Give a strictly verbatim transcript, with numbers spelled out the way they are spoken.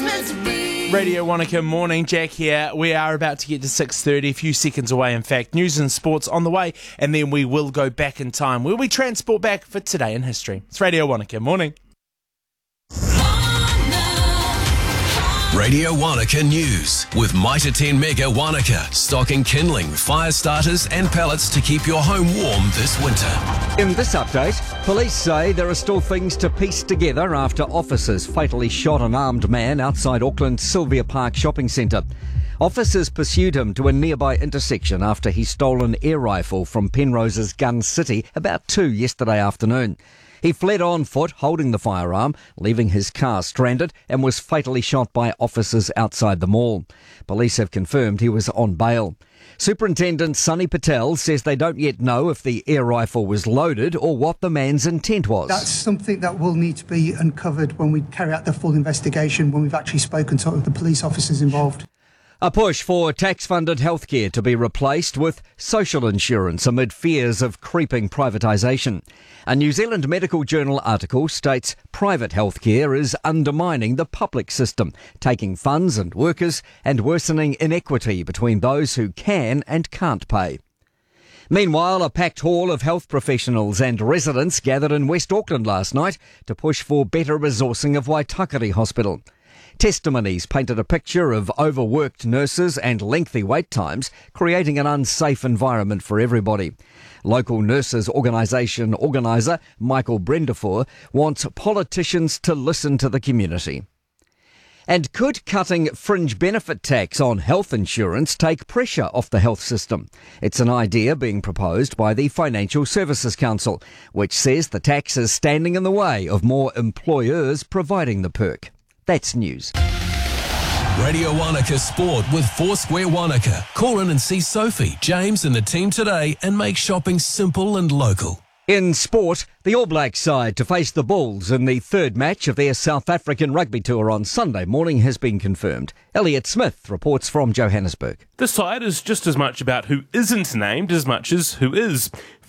meant to be. Radio Wanaka morning, Jack here. We are about to get to six thirty, a few seconds away in fact. News and sports on the way, and then we will go back in time. We'll be transport back for today in history. It's Radio Wanaka morning. Radio Wanaka News with Mitre ten Mega Wanaka, stocking kindling, fire starters and pellets to keep your home warm this winter. In this update, police say there are still things to piece together after officers fatally shot an armed man outside Auckland's Sylvia Park shopping centre. Officers pursued him to a nearby intersection after he stole an air rifle from Penrose's Gun City about two yesterday afternoon. He fled on foot, holding the firearm, leaving his car stranded, and was fatally shot by officers outside the mall. Police have confirmed he was on bail. Superintendent Sunny Patel says they don't yet know if the air rifle was loaded or what the man's intent was. That's something that will need to be uncovered when we carry out the full investigation, when we've actually spoken to the police officers involved. A push for tax-funded healthcare to be replaced with social insurance amid fears of creeping privatisation. A New Zealand Medical Journal article states private healthcare is undermining the public system, taking funds and workers and worsening inequity between those who can and can't pay. Meanwhile, a packed hall of health professionals and residents gathered in West Auckland last night to push for better resourcing of Waitakere Hospital. Testimonies painted a picture of overworked nurses and lengthy wait times, creating an unsafe environment for everybody. Local nurses organisation organiser Michael Brendafor wants politicians to listen to the community. And could cutting fringe benefit tax on health insurance take pressure off the health system? It's an idea being proposed by the Financial Services Council, which says the tax is standing in the way of more employers providing the perk. That's news. Radio Wanaka Sport with Foursquare Wanaka. Call in and see Sophie, James and the team today and make shopping simple and local. In sport, the All Blacks side to face the Bulls in the third match of their South African rugby tour on Sunday morning has been confirmed. Elliot Smith reports from Johannesburg. The side is just as much about who isn't named as much as who is.